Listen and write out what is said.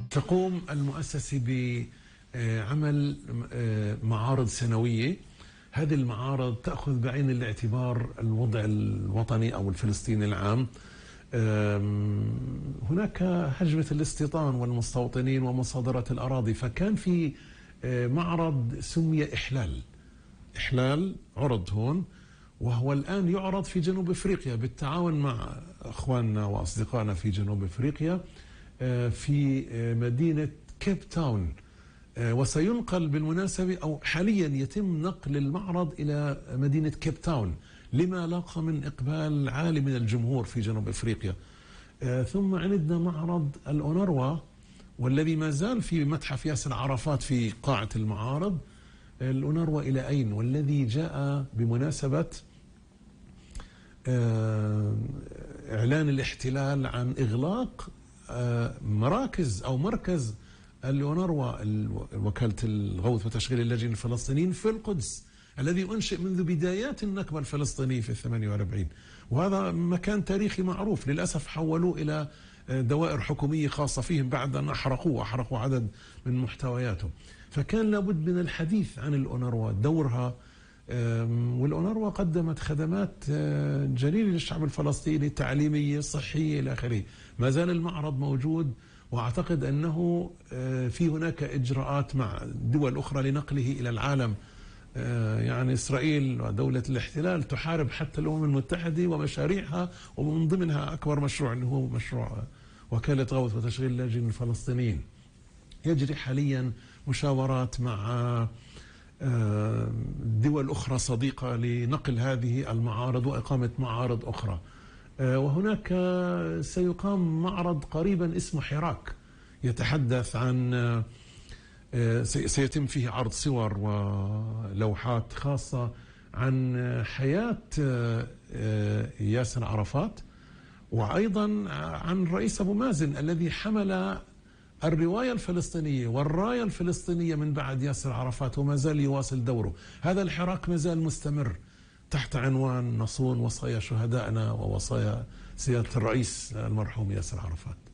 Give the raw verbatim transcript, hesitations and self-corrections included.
تقوم المؤسسة بعمل معارض سنوية. هذه المعارض تأخذ بعين الاعتبار الوضع الوطني أو الفلسطيني العام. هناك هجمة الاستيطان والمستوطنين ومصادرة الأراضي، فكان في معرض سمي إحلال إحلال عرض هون، وهو الآن يعرض في جنوب أفريقيا بالتعاون مع أخواننا وأصدقائنا في جنوب أفريقيا في مدينة كيب تاون. وسينقل بالمناسبة أو حاليا يتم نقل المعرض إلى مدينة كيب تاون لما لاقى من إقبال عالي من الجمهور في جنوب أفريقيا. ثم عندنا معرض الأونروا، والذي ما زال في متحف ياسر عرفات في قاعة المعارض. الأونروا إلى أين؟ والذي جاء بمناسبة إعلان الاحتلال عن إغلاق مراكز أو مركز الأونروا، وكالة الغوث وتشغيل اللاجئين الفلسطينيين في القدس، الذي أنشئ منذ بدايات النكبة الفلسطينية في الثمانية وأربعين، وهذا مكان تاريخي معروف. للأسف حولوه إلى دوائر حكومية خاصة فيهم بعد أن أحرقوه وأحرقوا عدد من محتوياته. فكان لابد من الحديث عن الأونروا، دورها. والأونروا قدمت خدمات جليلة للشعب الفلسطيني، تعليمية، صحية، إلى آخره. ما زال المعرض موجود، وأعتقد أنه في هناك إجراءات مع دول أخرى لنقله إلى العالم. يعني إسرائيل ودولة الاحتلال تحارب حتى الأمم المتحدة ومشاريعها، ومن ضمنها أكبر مشروع اللي هو مشروع وكالة غوث وتشغيل اللاجئين الفلسطينيين. يجري حاليا مشاورات مع دول أخرى صديقة لنقل هذه المعارض وإقامة معارض أخرى. وهناك سيقام معرض قريبا اسمه حراك، يتحدث عن سيتم فيه عرض صور ولوحات خاصة عن حياة ياسر عرفات، وأيضا عن الرئيس أبو مازن الذي حمل الرواية الفلسطينية والراية الفلسطينية من بعد ياسر عرفات، وما زال يواصل دوره. هذا الحراك ما زال مستمر تحت عنوان نصون وصايا شهدائنا ووصايا سيادة الرئيس المرحوم ياسر عرفات.